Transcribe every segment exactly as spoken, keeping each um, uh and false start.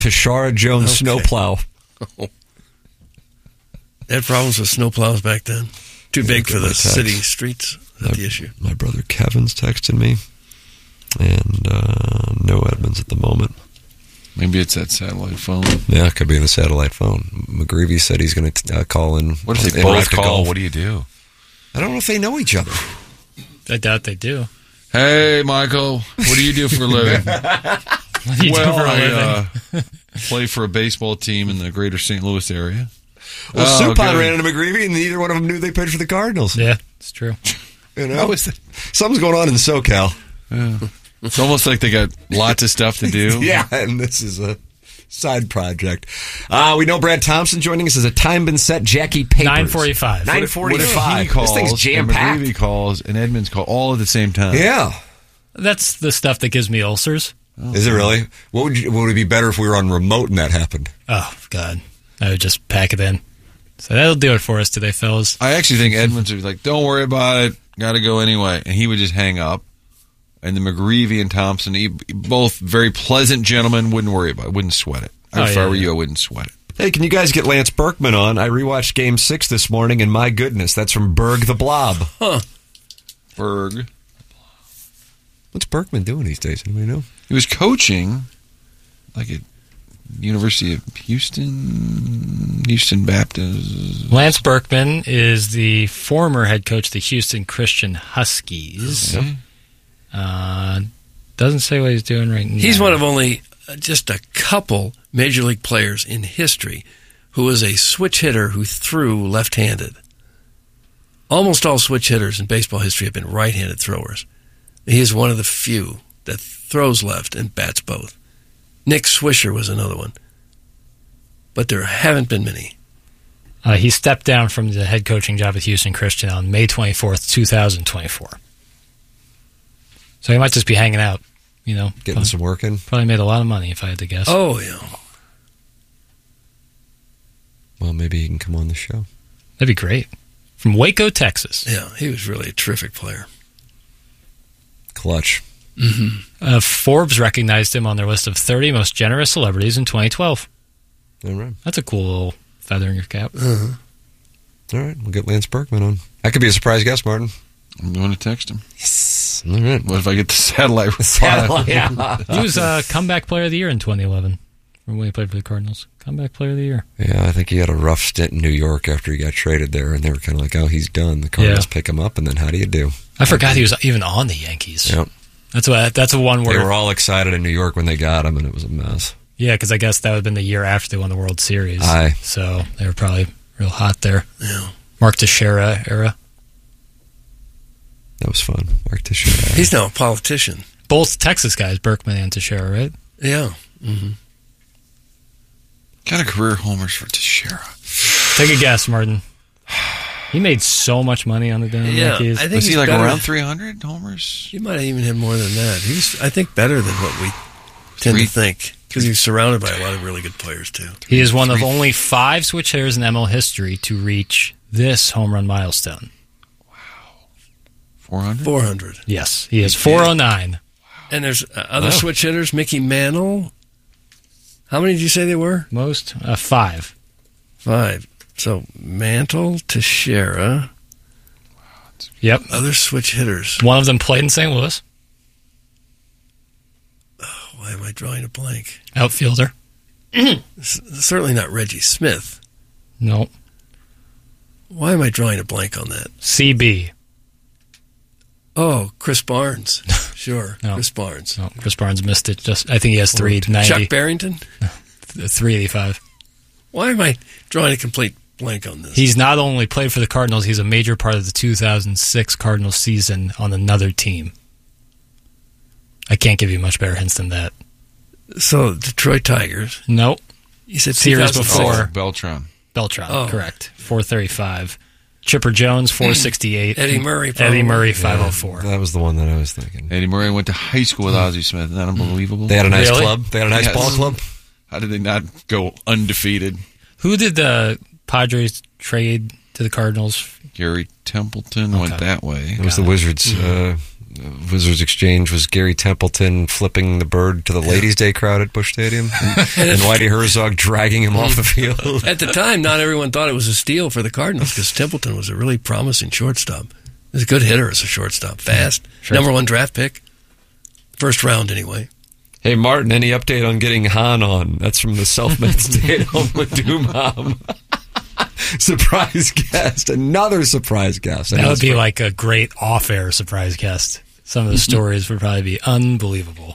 Tashara Jones Okay. snowplow. Oh. They had problems with snowplows back then. Too big for the text. city streets. That's my, the issue. My brother Kevin's texting me, and uh, no Edmonds at the moment. Maybe it's that satellite phone. Yeah, it could be in the satellite phone. McGreevy said he's going to uh, call in. What if they en route both to call? golf. What do you do? I don't know if they know each other. I doubt they do. Hey, Michael, what do you do for a living? What do you well, do for a I living? uh, play for a baseball team in the greater Saint Louis area. Well, Oh, Supine good. ran into McGreevy, and neither one of them knew they pitched for the Cardinals. Yeah, it's true. You know, How is that? something's going on in SoCal. Yeah. It's almost like they got lots of stuff to do. Yeah, and this is a side project. Uh, we know Brad Thompson joining us. Has a time been set? Jackie Papers. nine forty-five. nine What forty-five. if he calls, This thing's jam-packed. and McGreevy calls, and Edmonds call all at the same time? Yeah. That's the stuff that gives me ulcers. Is it really? What would you, would it be better if we were on remote and that happened? Oh, God. I would just pack it in. So that'll do it for us today, fellas. I actually think Edmonds would be like, don't worry about it. Got to go anyway. And he would just hang up. And the McGreevy and Thompson, he, both very pleasant gentlemen, wouldn't worry about it. Wouldn't sweat it. Oh, if yeah, I were yeah. you, I wouldn't sweat it. Hey, can you guys get Lance Berkman on? I rewatched Game Six this morning, and my goodness, that's from Berg the Blob. Huh. Berg. What's Berkman doing these days? Anybody know? He was coaching, like at University of Houston, Houston Baptist. Lance Berkman is the former head coach of the Houston Christian Huskies. Okay. Uh, doesn't say what he's doing right now. He's one of only uh, just a couple Major League players in history who was a switch hitter who threw left-handed. Almost all switch hitters in baseball history have been right-handed throwers. He is one of the few that throws left and bats both. Nick Swisher was another one. But there haven't been many. Uh, he stepped down from the head coaching job at Houston Christian on May twenty-fourth, twenty twenty-four. So he might just be hanging out, you know. Getting probably, some work in? Probably made a lot of money, if I had to guess. Oh, yeah. Well, maybe he can come on the show. That'd be great. From Waco, Texas. Yeah, he was really a terrific player. Clutch. Mm-hmm. Uh, Forbes recognized him on their list of thirty most generous celebrities in twenty twelve. All right. That's a cool little feather in your cap. Uh-huh. All right, we'll get Lance Berkman on. That could be a surprise guest, Martin. I'm going to text him. Yes. All right. What if I get the satellite reply? Satellite, yeah. He was uh, comeback player of the year in twenty eleven when he played for the Cardinals. Comeback player of the year. Yeah, I think he had a rough stint in New York after he got traded there, and they were kind of like, oh, he's done. The Cardinals Yeah. pick him up, and then how do you do? I forgot he was even on the Yankees. Yep. That's what. That's a one They where. were all excited in New York when they got him, and it was a mess. Yeah, because I guess that would have been the year after they won the World Series. Aye. So they were probably real hot there. Yeah. Mark Teixeira era. That was fun. Mark Teixeira. He's now a politician. Both Texas guys, Berkman and Teixeira, right? Yeah. Mm-hmm. Got a career homers for Teixeira. Take a guess, Martin. He made so much money on the damn Yeah, Yankees. I think Was he he's like better- around three hundred homers? He might have even had more than that. He was, I think, better than what we tend Three- to think because he was surrounded by a lot of really good players too. He is one of only five switch hitters in M L history to reach this home run milestone. four hundred? Four hundred. Yes, he is four oh nine. And there's uh, other Wow. switch hitters. Mickey Mantle. How many did you say they were? Most? Uh, five. Five. So Mantle, Teixeira, Yep. other switch hitters. One of them played in Saint Louis. Why am I drawing a blank? Outfielder. S- certainly not Reggie Smith. No. Why am I drawing a blank on that? C B. Oh, Chris Barnes. Sure, No. Chris Barnes. No, Chris Barnes missed it. Just I think he has three ninety. Chuck Barrington. three eighty-five. Why am I drawing a complete blank on this? He's not only played for the Cardinals, he's a major part of the two thousand six Cardinals season on another team. I can't give you much better hints than that. So Detroit Tigers. Nope. You said Series two thousand before. four. Oh, Beltran. Beltran, Oh. correct. four thirty-five. Chipper Jones, four sixty-eight. Eddie Murray, Eddie probably. Murray, five oh four. That was the one that I was thinking. Eddie Murray went to high school with Ozzie Smith. Isn't that unbelievable? They had a nice Really? club. They had a nice Yes. ball club. How did they not go undefeated? Who did the Padres trade to the Cardinals? Gary Templeton went Okay. that way. It was the Wizards. Uh, Wizards exchange was Gary Templeton flipping the bird to the Ladies' Day crowd at Busch Stadium, and, and Whitey Herzog dragging him off the field. At the time, not everyone thought it was a steal for the Cardinals because Templeton was a really promising shortstop. He was a good hitter as a shortstop, fast, sure. Number one draft pick, first round anyway. Hey, Martin, any update on getting Han on? That's from the self-made stay-at-home with Doom-Mom. Surprise guest, another surprise guest. That would be like a great off-air surprise guest. Some of the stories would probably be unbelievable.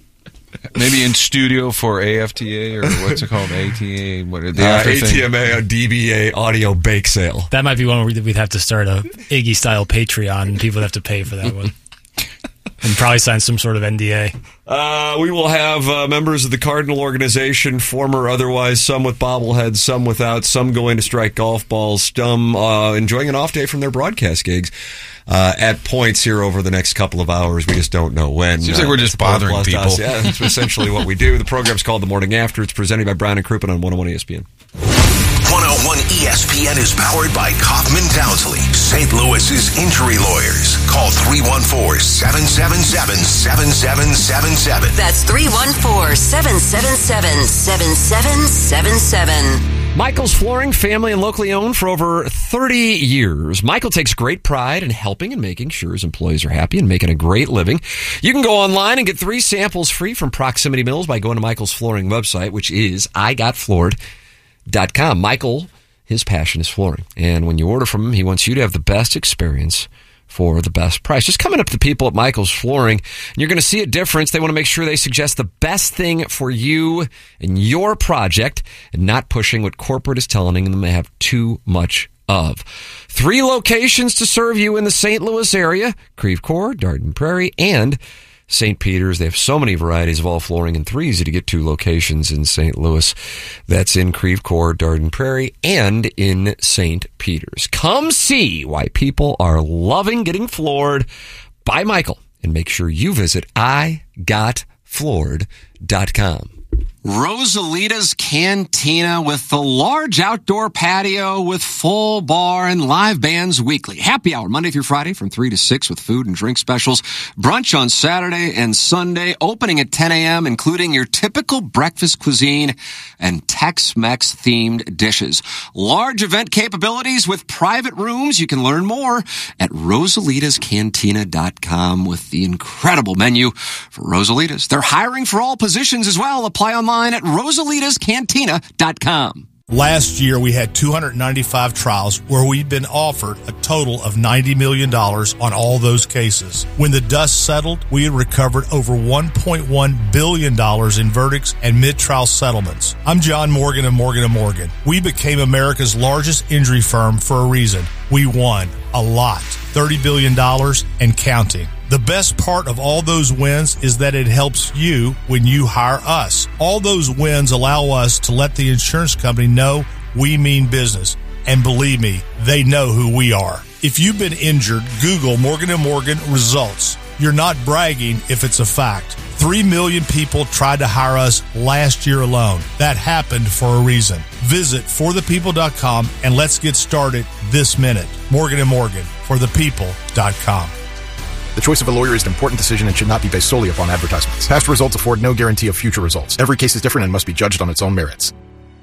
Maybe in studio for A F T A or what's it called? A T A? What are the uh, A T M A, a D B A audio bake sale. That might be one where we'd have to start a Iggy-style Patreon, and people would have to pay for that one. And probably sign some sort of N D A. Uh, we will have uh, members of the Cardinal organization, former otherwise, some with bobbleheads, some without, some going to strike golf balls, some uh, enjoying an off day from their broadcast gigs uh, at points here over the next couple of hours. We just don't know when. Seems uh, like we're just bothering people. Us. Yeah, that's essentially what we do. The program's called The Morning After. It's presented by Brown and Crouppen on one oh one E S P N. one oh one E S P N is powered by Kaufman Townsley, Saint Louis's injury lawyers. Call three one four, seven seven seven, seven seven seven seven. That's three one four, seven seven seven, seven seven seven seven. Michael's Flooring, family and locally owned for over thirty years. Michael takes great pride in helping and making sure his employees are happy and making a great living. You can go online and get three samples free from Proximity Mills by going to Michael's Flooring website, which is I got floored dot com. Michael, his passion is flooring. And when you order from him, he wants you to have the best experience for the best price. Just coming up to the people at Michael's Flooring, and you're going to see a difference. They want to make sure they suggest the best thing for you and your project and not pushing what corporate is telling them they have too much of. Three locations to serve you in the Saint Louis area: Creve Coeur, Darden Prairie, and Saint Peter's. They have so many varieties of all flooring and three easy to get to locations in Saint Louis. That's in Creve Coeur, Darden Prairie, and in Saint Peter's. Come see why people are loving getting floored by Michael, and make sure you visit I got floored dot com. Rosalita's Cantina with the large outdoor patio with full bar and live bands weekly. Happy hour Monday through Friday from three to six with food and drink specials. Brunch on Saturday and Sunday, opening at ten a.m., including your typical breakfast cuisine and Tex-Mex themed dishes. Large event capabilities with private rooms. You can learn more at rosalitas cantina dot com with the incredible menu for Rosalitas. They're hiring for all positions as well. Apply online at rosalitas cantina dot com. Last year, we had two hundred ninety-five trials where we'd been offered a total of ninety million dollars on all those cases. When the dust settled, we had recovered over one point one billion dollars in verdicts and mid-trial settlements. I'm John Morgan of Morgan and Morgan. We became America's largest injury firm for a reason. We won a lot, thirty billion dollars and counting. The best part of all those wins is that it helps you when you hire us. All those wins allow us to let the insurance company know we mean business. And believe me, they know who we are. If you've been injured, Google Morgan and Morgan results. You're not bragging if it's a fact. Three million people tried to hire us last year alone. That happened for a reason. Visit for the people dot com and let's get started this minute. Morgan and Morgan, for the people dot com. The choice of a lawyer is an important decision and should not be based solely upon advertisements. Past results afford no guarantee of future results. Every case is different and must be judged on its own merits.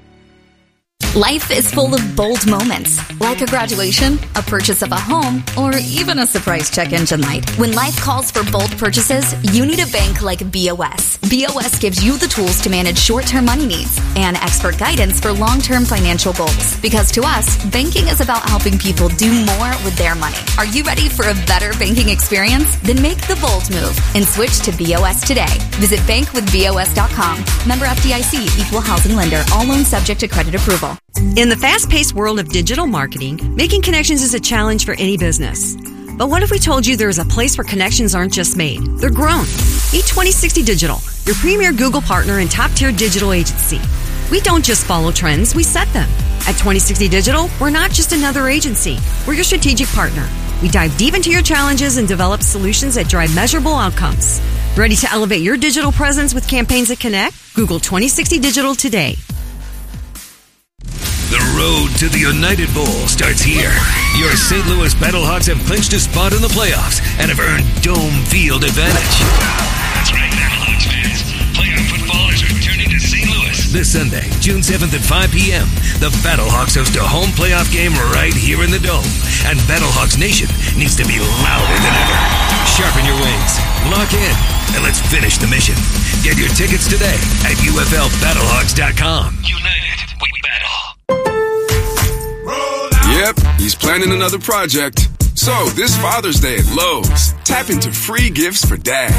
Life is full of bold moments, like a graduation, a purchase of a home, or even a surprise check engine light. When life calls for bold purchases, you need a bank like B O S. B O S gives you the tools to manage short-term money needs and expert guidance for long-term financial goals. Because to us, banking is about helping people do more with their money. Are you ready for a better banking experience? Then make the bold move and switch to B O S today. Visit bank with B O S dot com. Member F D I C, Equal Housing Lender. All loans subject to credit approval. In the fast-paced world of digital marketing, making connections is a challenge for any business. But what if we told you there's a place where connections aren't just made, they're grown? Meet twenty sixty Digital, your premier Google partner and top-tier digital agency. We don't just follow trends, we set them. At twenty sixty Digital, we're not just another agency, we're your strategic partner. We dive deep into your challenges and develop solutions that drive measurable outcomes. Ready to elevate your digital presence with campaigns that connect? Google twenty sixty Digital today. The road to the United Bowl starts here. Your Saint Louis Battlehawks have clinched a spot in the playoffs and have earned dome field advantage. That's right, Battlehawks fans. Playoff football is returning to Saint Louis. This Sunday, June seventh at five p.m., the Battlehawks host a home playoff game right here in the Dome. And Battlehawks Nation needs to be louder than ever. Sharpen your wings, lock in, and let's finish the mission. Get your tickets today at U F L Battlehawks dot com. United, we battle. Yep, he's planning another project. So, this Father's Day at Lowe's, tap into free gifts for Dad.